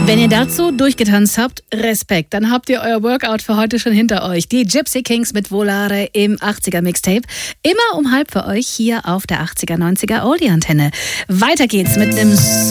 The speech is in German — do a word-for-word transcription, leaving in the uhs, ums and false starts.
Wenn ihr dazu durchgetanzt habt, Respekt, dann habt ihr euer Workout für heute schon hinter euch. Die Gypsy Kings mit Volare im achtziger Mixtape. Immer um halb für euch hier auf der achtziger neunziger Oldie-Antenne. Weiter geht's mit einem